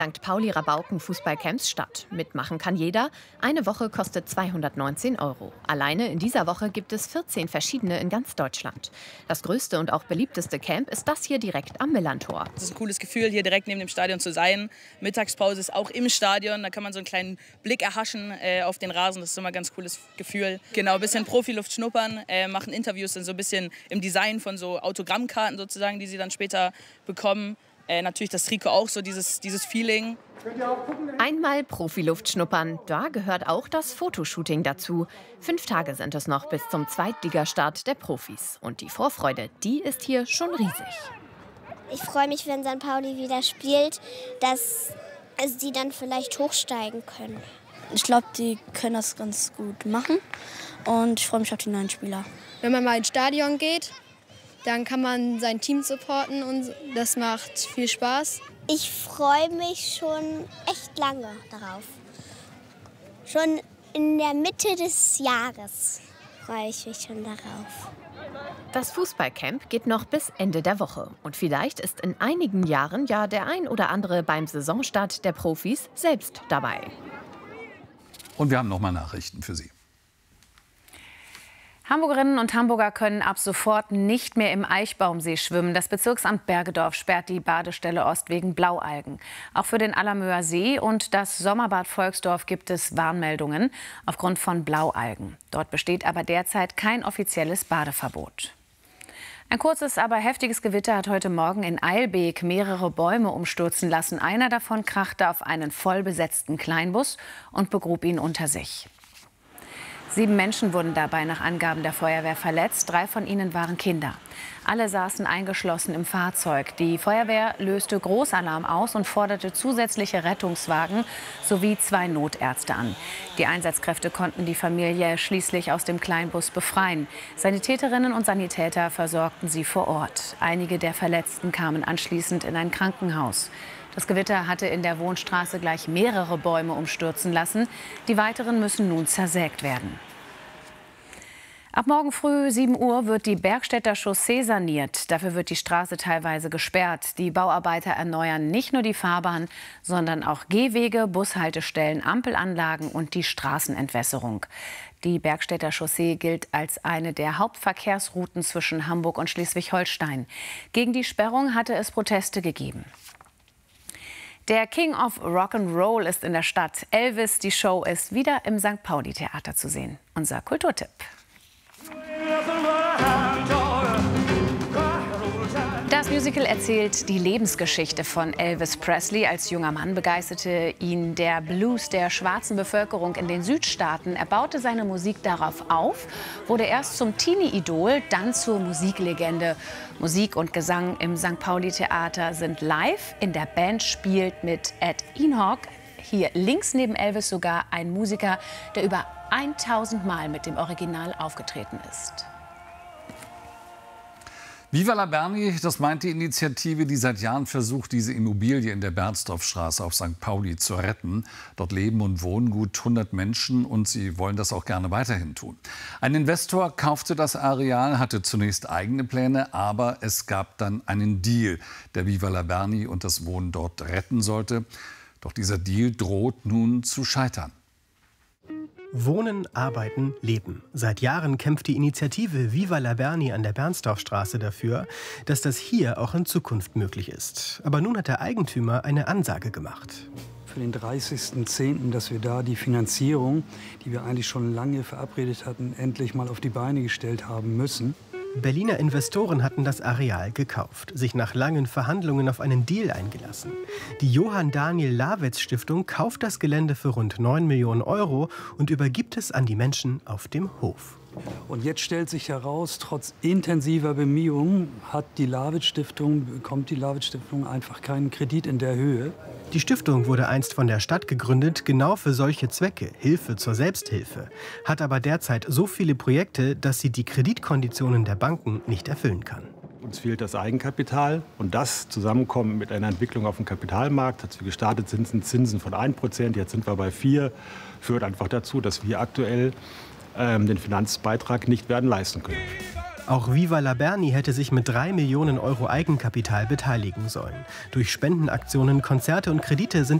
St. Pauli-Rabauken Fußballcamps statt. Mitmachen kann jeder. Eine Woche kostet 219 €. Alleine in dieser Woche gibt es 14 verschiedene in ganz Deutschland. Das größte und auch beliebteste Camp ist das hier direkt am Millantor. Es ist ein cooles Gefühl, hier direkt neben dem Stadion zu sein. Mittagspause ist auch im Stadion. Da kann man so einen kleinen Blick erhaschen auf den Rasen. Das ist immer ein ganz cooles Gefühl. Genau, ein bisschen Profiluft schnuppern, machen Interviews, dann so ein bisschen im Design von so Autogrammkarten sozusagen, die sie dann später bekommen. Natürlich das Trikot auch, so dieses Feeling. Einmal Profiluft schnuppern, da gehört auch das Fotoshooting dazu. 5 Tage sind es noch bis zum Zweitligastart der Profis. Und die Vorfreude, die ist hier schon riesig. Ich freue mich, wenn St. Pauli wieder spielt, dass sie dann vielleicht hochsteigen können. Ich glaube, die können das ganz gut machen und ich freue mich auf die neuen Spieler. Wenn man mal ins Stadion geht, dann kann man sein Team supporten und das macht viel Spaß. Ich freue mich schon echt lange darauf. Schon in der Mitte des Jahres freue ich mich schon darauf. Das Fußballcamp geht noch bis Ende der Woche. Und vielleicht ist in einigen Jahren ja der ein oder andere beim Saisonstart der Profis selbst dabei. Und wir haben noch mal Nachrichten für Sie. Hamburgerinnen und Hamburger können ab sofort nicht mehr im Eichbaumsee schwimmen. Das Bezirksamt Bergedorf sperrt die Badestelle Ost wegen Blaualgen. Auch für den Allermöer See und das Sommerbad Volksdorf gibt es Warnmeldungen aufgrund von Blaualgen. Dort besteht aber derzeit kein offizielles Badeverbot. Ein kurzes, aber heftiges Gewitter hat heute Morgen in Eilbek mehrere Bäume umstürzen lassen. Einer davon krachte auf einen vollbesetzten Kleinbus und begrub ihn unter sich. 7 Menschen wurden dabei nach Angaben der Feuerwehr verletzt. 3 von ihnen waren Kinder. Alle saßen eingeschlossen im Fahrzeug. Die Feuerwehr löste Großalarm aus und forderte zusätzliche Rettungswagen sowie 2 Notärzte an. Die Einsatzkräfte konnten die Familie schließlich aus dem Kleinbus befreien. Sanitäterinnen und Sanitäter versorgten sie vor Ort. Einige der Verletzten kamen anschließend in ein Krankenhaus. Das Gewitter hatte in der Wohnstraße gleich mehrere Bäume umstürzen lassen. Die weiteren müssen nun zersägt werden. Ab morgen früh 7 Uhr wird die Bergstädter Chaussee saniert. Dafür wird die Straße teilweise gesperrt. Die Bauarbeiter erneuern nicht nur die Fahrbahn, sondern auch Gehwege, Bushaltestellen, Ampelanlagen und die Straßenentwässerung. Die Bergstädter Chaussee gilt als eine der Hauptverkehrsrouten zwischen Hamburg und Schleswig-Holstein. Gegen die Sperrung hatte es Proteste gegeben. Der King of Rock'n'Roll ist in der Stadt. Elvis, die Show, ist wieder im St. Pauli-Theater zu sehen. Unser Kulturtipp. Das Musical erzählt die Lebensgeschichte von Elvis Presley. Als junger Mann begeisterte ihn der Blues der schwarzen Bevölkerung in den Südstaaten. Er baute seine Musik darauf auf, wurde erst zum Teenie-Idol, dann zur Musiklegende. Musik und Gesang im St. Pauli-Theater sind live. In der Band spielt mit Ed Enoch, hier links neben Elvis sogar ein Musiker, der über 1000 Mal mit dem Original aufgetreten ist. Viva la Berni, das meint die Initiative, die seit Jahren versucht, diese Immobilie in der Bernsdorfstraße auf St. Pauli zu retten. Dort leben und wohnen gut 100 Menschen und sie wollen das auch gerne weiterhin tun. Ein Investor kaufte das Areal, hatte zunächst eigene Pläne, aber es gab dann einen Deal, der Viva la Berni und das Wohnen dort retten sollte. Doch dieser Deal droht nun zu scheitern. Wohnen, arbeiten, leben. Seit Jahren kämpft die Initiative Viva la Berni an der Bernsdorfstraße dafür, dass das hier auch in Zukunft möglich ist. Aber nun hat der Eigentümer eine Ansage gemacht. Für den 30.10., dass wir da die Finanzierung, die wir eigentlich schon lange verabredet hatten, endlich mal auf die Beine gestellt haben müssen. Berliner Investoren hatten das Areal gekauft, sich nach langen Verhandlungen auf einen Deal eingelassen. Die Johann Daniel Lawetz Stiftung kauft das Gelände für rund 9 Millionen € und übergibt es an die Menschen auf dem Hof. Und jetzt stellt sich heraus, trotz intensiver Bemühungen bekommt die Lawetz Stiftung einfach keinen Kredit in der Höhe. Die Stiftung wurde einst von der Stadt gegründet, genau für solche Zwecke, Hilfe zur Selbsthilfe, hat aber derzeit so viele Projekte, dass sie die Kreditkonditionen der Banken nicht erfüllen kann. Uns fehlt das Eigenkapital und das zusammenkommen mit einer Entwicklung auf dem Kapitalmarkt, als wir gestartet sind, sind Zinsen von 1%, jetzt sind wir bei 4%, führt einfach dazu, dass wir aktuell den Finanzbeitrag nicht werden leisten können. Auch Viva la Berni hätte sich mit 3 Millionen Euro Eigenkapital beteiligen sollen. Durch Spendenaktionen, Konzerte und Kredite sind